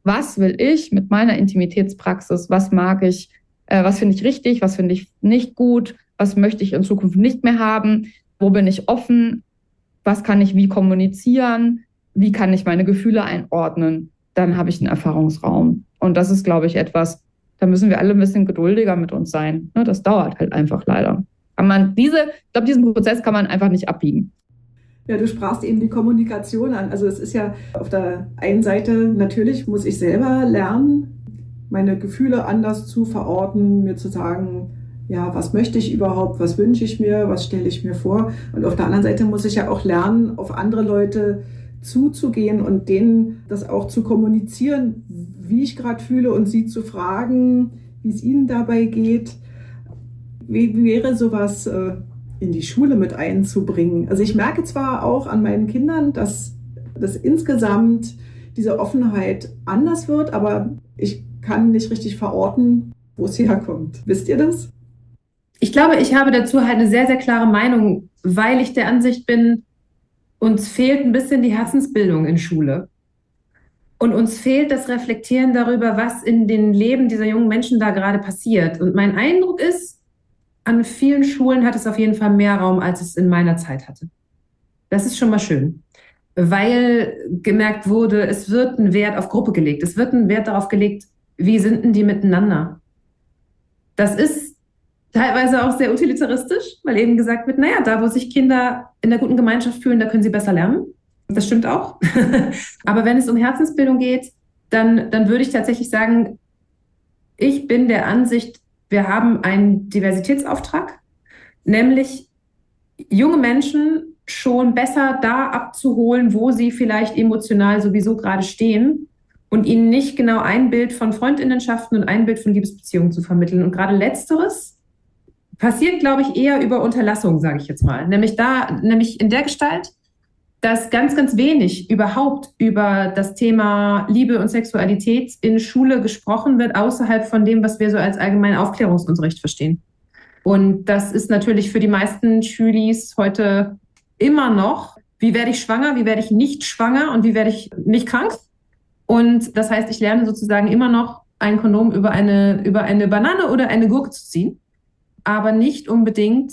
was will ich mit meiner Intimitätspraxis, was mag ich, was finde ich richtig, was finde ich nicht gut, was möchte ich in Zukunft nicht mehr haben, wo bin ich offen, was kann ich wie kommunizieren, wie kann ich meine Gefühle einordnen, dann habe ich einen Erfahrungsraum. Und das ist, glaube ich, etwas, da müssen wir alle ein bisschen geduldiger mit uns sein. Das dauert halt einfach leider. Ich glaube, diesen Prozess kann man einfach nicht abbiegen. Ja, du sprachst eben die Kommunikation an. Also es ist ja auf der einen Seite, natürlich muss ich selber lernen, meine Gefühle anders zu verorten, mir zu sagen, ja, was möchte ich überhaupt, was wünsche ich mir, was stelle ich mir vor. Und auf der anderen Seite muss ich ja auch lernen, auf andere Leute zuzugehen und denen das auch zu kommunizieren, wie ich gerade fühle und sie zu fragen, wie es ihnen dabei geht. Wie wäre sowas in die Schule mit einzubringen? Also ich merke zwar auch an meinen Kindern, dass insgesamt diese Offenheit anders wird, aber ich kann nicht richtig verorten, wo es herkommt. Wisst ihr das? Ich glaube, ich habe dazu halt eine sehr, sehr klare Meinung, weil ich der Ansicht bin, uns fehlt ein bisschen die Herzensbildung in Schule. Und uns fehlt das Reflektieren darüber, was in den Leben dieser jungen Menschen da gerade passiert. Und mein Eindruck ist, an vielen Schulen hat es auf jeden Fall mehr Raum, als es in meiner Zeit hatte. Das ist schon mal schön, weil gemerkt wurde, es wird ein Wert auf Gruppe gelegt. Es wird ein Wert darauf gelegt, wie sind denn die miteinander? Das ist teilweise auch sehr utilitaristisch, weil eben gesagt wird, naja, da wo sich Kinder in der guten Gemeinschaft fühlen, da können sie besser lernen. Das stimmt auch. Aber wenn es um Herzensbildung geht, dann würde ich tatsächlich sagen, ich bin der Ansicht, wir haben einen Diversitätsauftrag, nämlich junge Menschen schon besser da abzuholen, wo sie vielleicht emotional sowieso gerade stehen und ihnen nicht genau ein Bild von Freundinnenschaften und ein Bild von Liebesbeziehungen zu vermitteln. Und gerade Letzteres passiert, glaube ich, eher über Unterlassung, sage ich jetzt mal. Nämlich in der Gestalt, dass ganz, ganz wenig überhaupt über das Thema Liebe und Sexualität in Schule gesprochen wird, außerhalb von dem, was wir so als allgemeinen Aufklärungsunterricht verstehen. Und das ist natürlich für die meisten Schülis heute immer noch, wie werde ich schwanger, wie werde ich nicht schwanger und wie werde ich nicht krank? Und das heißt, ich lerne sozusagen immer noch ein Kondom über eine Banane oder eine Gurke zu ziehen, aber nicht unbedingt,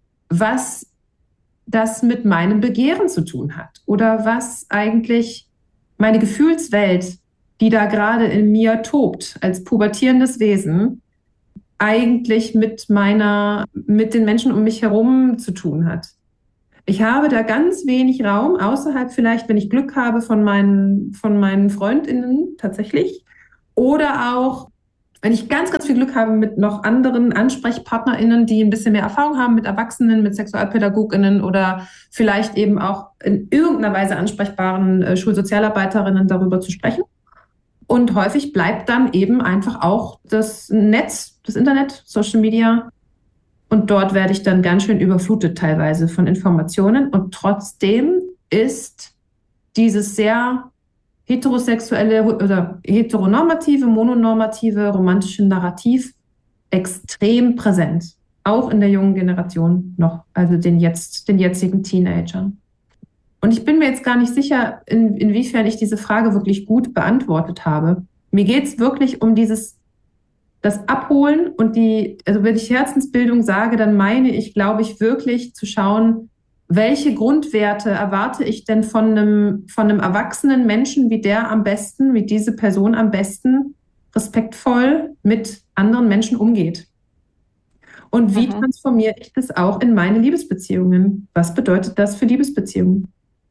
was das mit meinem Begehren zu tun hat oder was eigentlich meine Gefühlswelt, die da gerade in mir tobt, als pubertierendes Wesen, eigentlich mit den Menschen um mich herum zu tun hat. Ich habe da ganz wenig Raum, außerhalb vielleicht, wenn ich Glück habe von meinen FreundInnen tatsächlich, oder auch, wenn ich ganz, ganz viel Glück habe mit noch anderen AnsprechpartnerInnen, die ein bisschen mehr Erfahrung haben mit Erwachsenen, mit SexualpädagogInnen oder vielleicht eben auch in irgendeiner Weise ansprechbaren Schulsozialarbeiterinnen darüber zu sprechen. Und häufig bleibt dann eben einfach auch das Netz, das Internet, Social Media. Und dort werde ich dann ganz schön überflutet teilweise von Informationen. Und trotzdem ist dieses sehr heterosexuelle oder heteronormative, mononormative, romantische Narrativ extrem präsent. Auch in der jungen Generation noch, also den jetzigen Teenagern. Und ich bin mir jetzt gar nicht sicher, inwiefern ich diese Frage wirklich gut beantwortet habe. Mir geht es wirklich um das Abholen und also wenn ich Herzensbildung sage, dann meine ich, glaube ich, wirklich zu schauen, welche Grundwerte erwarte ich denn von einem erwachsenen Menschen, wie diese Person am besten respektvoll mit anderen Menschen umgeht? Und wie transformiere ich das auch in meine Liebesbeziehungen? Was bedeutet das für Liebesbeziehungen?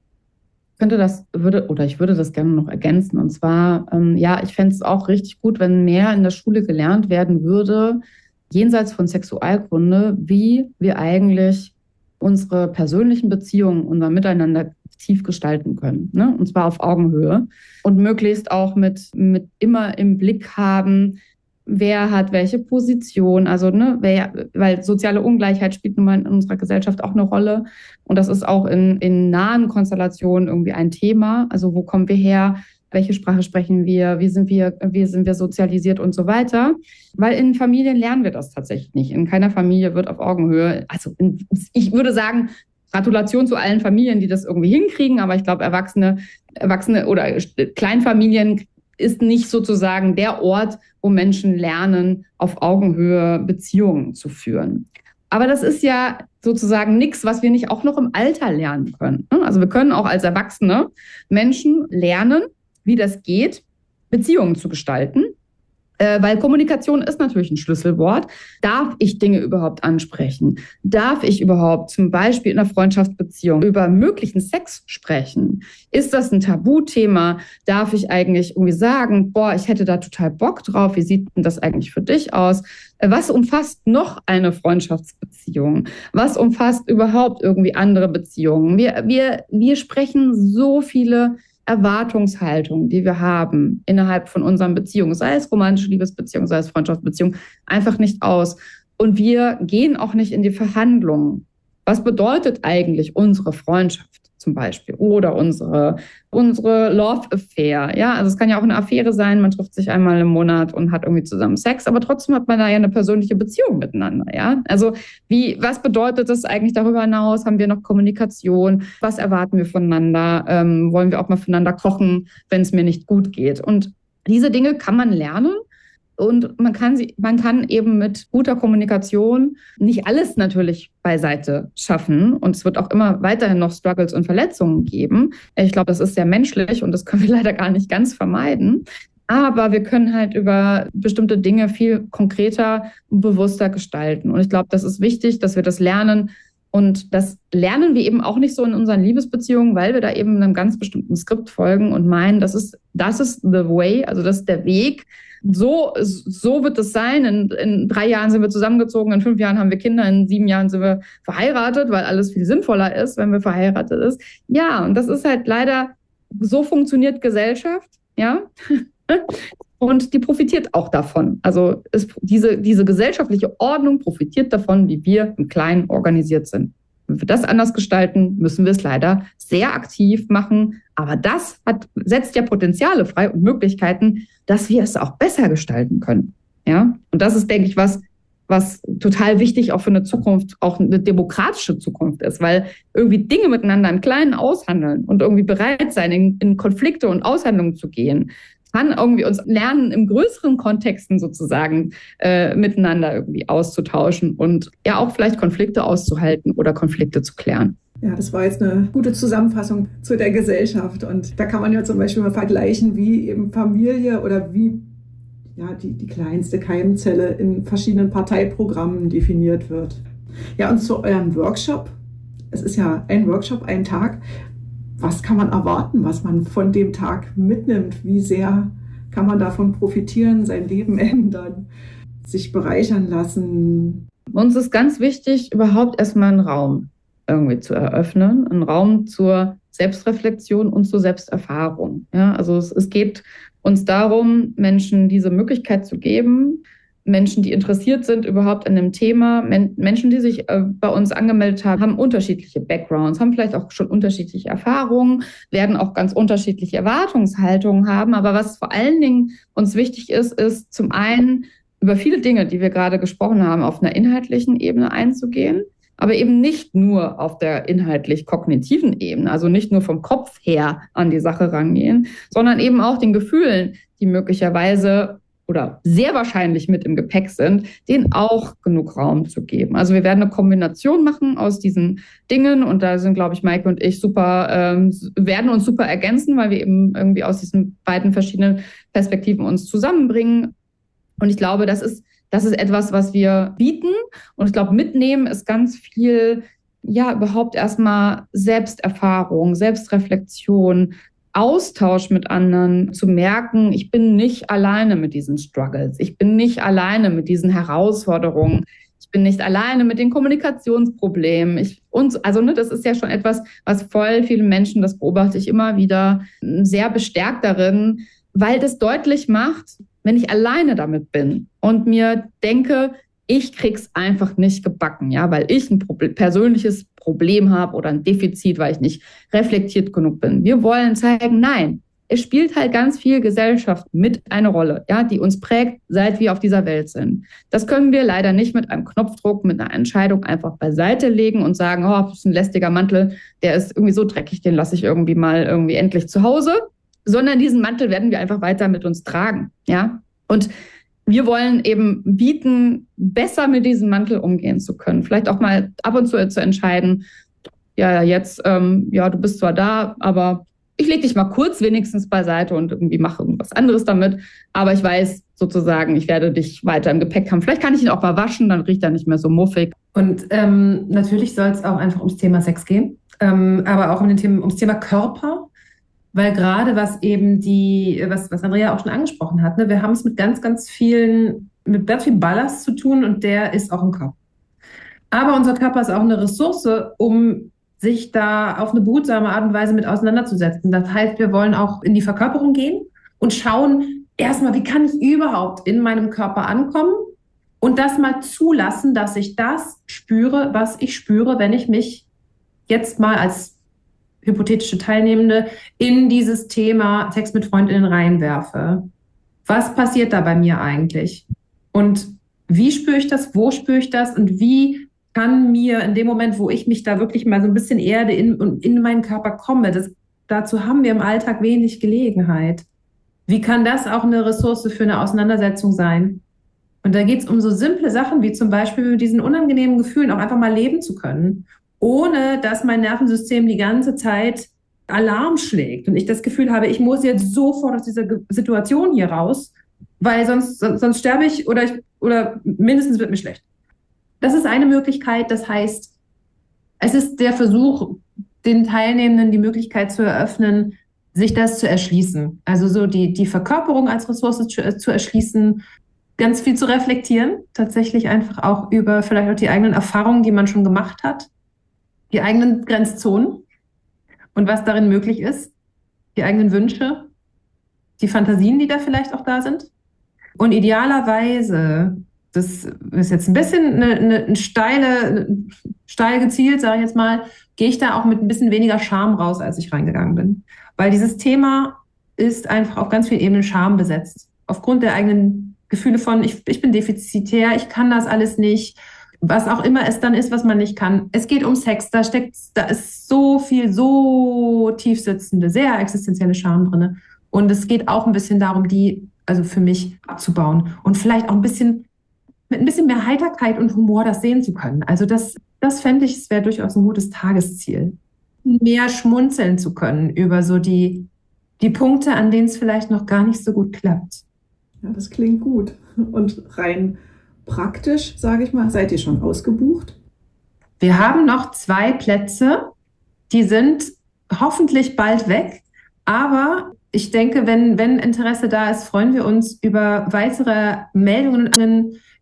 Ich würde das gerne noch ergänzen. Und zwar, ich fände es auch richtig gut, wenn mehr in der Schule gelernt werden würde, jenseits von Sexualkunde, wie wir eigentlich unsere persönlichen Beziehungen, unser Miteinander tief gestalten können. Ne? Und zwar auf Augenhöhe. Und möglichst auch mit immer im Blick haben, wer hat welche Position, also weil soziale Ungleichheit spielt nun mal in unserer Gesellschaft auch eine Rolle. Und das ist auch in nahen Konstellationen irgendwie ein Thema. Also wo kommen wir her? Welche Sprache sprechen wir? Wie sind wir sozialisiert und so weiter? Weil in Familien lernen wir das tatsächlich nicht. In keiner Familie wird auf Augenhöhe, ich würde sagen, Gratulation zu allen Familien, die das irgendwie hinkriegen, aber ich glaube, Erwachsene oder Kleinfamilien ist nicht sozusagen der Ort, wo Menschen lernen, auf Augenhöhe Beziehungen zu führen. Aber das ist ja sozusagen nichts, was wir nicht auch noch im Alter lernen können. Also wir können auch als erwachsene Menschen lernen, wie das geht, Beziehungen zu gestalten. Weil Kommunikation ist natürlich ein Schlüsselwort. Darf ich Dinge überhaupt ansprechen? Darf ich überhaupt zum Beispiel in einer Freundschaftsbeziehung über möglichen Sex sprechen? Ist das ein Tabuthema? Darf ich eigentlich irgendwie sagen, boah, ich hätte da total Bock drauf. Wie sieht denn das eigentlich für dich aus? Was umfasst noch eine Freundschaftsbeziehung? Was umfasst überhaupt irgendwie andere Beziehungen? Wir sprechen so viele Erwartungshaltung, die wir haben innerhalb von unseren Beziehungen, sei es romantische Liebesbeziehung, sei es Freundschaftsbeziehung, einfach nicht aus. Und wir gehen auch nicht in die Verhandlungen. Was bedeutet eigentlich unsere Freundschaft zum Beispiel oder unsere Love Affair? Ja, also es kann ja auch eine Affäre sein, man trifft sich einmal im Monat und hat irgendwie zusammen Sex, aber trotzdem hat man da ja eine persönliche Beziehung miteinander. Ja, also was bedeutet das eigentlich darüber hinaus? Haben wir noch Kommunikation? Was erwarten wir voneinander? Wollen wir auch mal voneinander kochen, wenn es mir nicht gut geht? Und diese Dinge kann man lernen. Und man kann eben mit guter Kommunikation nicht alles natürlich beiseite schaffen. Und es wird auch immer weiterhin noch Struggles und Verletzungen geben. Ich glaube, das ist sehr menschlich und das können wir leider gar nicht ganz vermeiden. Aber wir können halt über bestimmte Dinge viel konkreter und bewusster gestalten. Und ich glaube, das ist wichtig, dass wir das lernen. Und das lernen wir eben auch nicht so in unseren Liebesbeziehungen, weil wir da eben einem ganz bestimmten Skript folgen und meinen, das ist the way, also das ist der Weg. So wird es sein. In 3 Jahren sind wir zusammengezogen, in 5 Jahren haben wir Kinder, in 7 Jahren sind wir verheiratet, weil alles viel sinnvoller ist, wenn wir verheiratet ist. Ja, und das ist halt leider, so funktioniert Gesellschaft, ja. Und die profitiert auch davon. Also diese gesellschaftliche Ordnung profitiert davon, wie wir im Kleinen organisiert sind. Wenn wir das anders gestalten, müssen wir es leider sehr aktiv machen. Aber das setzt ja Potenziale frei und Möglichkeiten, dass wir es auch besser gestalten können. Ja? Und das ist, denke ich, was total wichtig auch für eine Zukunft, auch eine demokratische Zukunft ist, weil irgendwie Dinge miteinander im Kleinen aushandeln und irgendwie bereit sein, in Konflikte und Aushandlungen zu gehen, kann irgendwie uns lernen, im größeren Kontexten sozusagen miteinander irgendwie auszutauschen und ja auch vielleicht Konflikte auszuhalten oder Konflikte zu klären. Ja, das war jetzt eine gute Zusammenfassung zu der Gesellschaft. Und da kann man ja zum Beispiel mal vergleichen, wie eben Familie oder wie die kleinste Keimzelle in verschiedenen Parteiprogrammen definiert wird. Ja, und zu eurem Workshop. Es ist ja ein Workshop, ein Tag. Was kann man erwarten, was man von dem Tag mitnimmt? Wie sehr kann man davon profitieren, sein Leben ändern, sich bereichern lassen? Uns ist ganz wichtig, überhaupt erstmal einen Raum irgendwie zu eröffnen, einen Raum zur Selbstreflexion und zur Selbsterfahrung. Ja, also es geht uns darum, Menschen diese Möglichkeit zu geben, Menschen, die interessiert sind überhaupt an dem Thema, Menschen, die sich bei uns angemeldet haben unterschiedliche Backgrounds, haben vielleicht auch schon unterschiedliche Erfahrungen, werden auch ganz unterschiedliche Erwartungshaltungen haben. Aber was vor allen Dingen uns wichtig ist, ist zum einen über viele Dinge, die wir gerade gesprochen haben, auf einer inhaltlichen Ebene einzugehen, aber eben nicht nur auf der inhaltlich-kognitiven Ebene, also nicht nur vom Kopf her an die Sache rangehen, sondern eben auch den Gefühlen, die möglicherweise oder sehr wahrscheinlich mit im Gepäck sind, denen auch genug Raum zu geben. Also wir werden eine Kombination machen aus diesen Dingen und da sind, glaube ich, Maike und ich werden uns super ergänzen, weil wir eben irgendwie aus diesen beiden verschiedenen Perspektiven uns zusammenbringen. Und ich glaube, das ist etwas, was wir bieten. Und ich glaube, mitnehmen ist ganz viel, ja, überhaupt erstmal Selbsterfahrung, Selbstreflexion, Austausch mit anderen, zu merken, ich bin nicht alleine mit diesen Struggles, ich bin nicht alleine mit diesen Herausforderungen, ich bin nicht alleine mit den Kommunikationsproblemen. Das ist ja schon etwas, was voll viele Menschen, das beobachte ich immer wieder, sehr bestärkt darin, weil das deutlich macht, wenn ich alleine damit bin und mir denke, ich krieg's einfach nicht gebacken, ja, weil ich ein persönliches Problem habe oder ein Defizit, weil ich nicht reflektiert genug bin. Wir wollen zeigen, nein, es spielt halt ganz viel Gesellschaft mit eine Rolle, ja, die uns prägt, seit wir auf dieser Welt sind. Das können wir leider nicht mit einem Knopfdruck, mit einer Entscheidung einfach beiseite legen und sagen, oh, das ist ein lästiger Mantel, der ist irgendwie so dreckig, den lasse ich irgendwie mal endlich zu Hause. sondern diesen Mantel werden wir einfach weiter mit uns tragen. Ja? Und wir wollen eben bieten, besser mit diesem Mantel umgehen zu können. Vielleicht auch mal ab und zu entscheiden, ja, jetzt, du bist zwar da, aber ich lege dich mal kurz wenigstens beiseite und irgendwie mache irgendwas anderes damit. Aber ich weiß sozusagen, ich werde dich weiter im Gepäck haben. Vielleicht kann ich ihn auch mal waschen, dann riecht er nicht mehr so muffig. Und natürlich soll es auch einfach ums Thema Sex gehen, aber auch ums Thema Körper. Weil gerade was Andrea auch schon angesprochen hat, ne, wir haben es mit ganz viel Ballast zu tun und der ist auch im Körper. Aber unser Körper ist auch eine Ressource, um sich da auf eine behutsame Art und Weise mit auseinanderzusetzen. Das heißt, wir wollen auch in die Verkörperung gehen und schauen erstmal, wie kann ich überhaupt in meinem Körper ankommen und das mal zulassen, dass ich das spüre, was ich spüre, wenn ich mich jetzt mal als hypothetische Teilnehmende in dieses Thema Sex mit Freundinnen reinwerfe. Was passiert da bei mir eigentlich? Und wie spüre ich das? Wo spüre ich das? Und wie kann mir in dem Moment, wo ich mich da wirklich mal so ein bisschen erde in meinen Körper komme, dazu haben wir im Alltag wenig Gelegenheit. Wie kann das auch eine Ressource für eine Auseinandersetzung sein? Und da geht es um so simple Sachen wie zum Beispiel mit diesen unangenehmen Gefühlen auch einfach mal leben zu können, ohne dass mein Nervensystem die ganze Zeit Alarm schlägt und ich das Gefühl habe, ich muss jetzt sofort aus dieser Situation hier raus, weil sonst sterbe ich oder mindestens wird mir schlecht. Das ist eine Möglichkeit, das heißt, es ist der Versuch, den Teilnehmenden die Möglichkeit zu eröffnen, sich das zu erschließen. Also so die Verkörperung als Ressource zu erschließen, ganz viel zu reflektieren, tatsächlich einfach auch über vielleicht auch die eigenen Erfahrungen, die man schon gemacht hat, die eigenen Grenzzonen und was darin möglich ist, die eigenen Wünsche, die Fantasien, die da vielleicht auch da sind. Und idealerweise, das ist jetzt ein bisschen eine steil gezielt, sage ich jetzt mal, gehe ich da auch mit ein bisschen weniger Scham raus, als ich reingegangen bin. Weil dieses Thema ist einfach auf ganz vielen Ebenen Scham besetzt. Aufgrund der eigenen Gefühle von, ich bin defizitär, ich kann das alles nicht, was auch immer es dann ist, was man nicht kann. Es geht um Sex, da ist so viel, so tiefsitzende, sehr existenzielle Scham drin. Und es geht auch ein bisschen darum, die, also für mich, abzubauen und vielleicht auch mit ein bisschen mehr Heiterkeit und Humor das sehen zu können. Also das fände ich, es wäre durchaus ein gutes Tagesziel. Mehr schmunzeln zu können über so die Punkte, an denen es vielleicht noch gar nicht so gut klappt. Ja, das klingt gut. Und rein praktisch, sage ich mal, seid ihr schon ausgebucht? Wir haben noch 2 Plätze, die sind hoffentlich bald weg, aber ich denke, wenn Interesse da ist, freuen wir uns über weitere Meldungen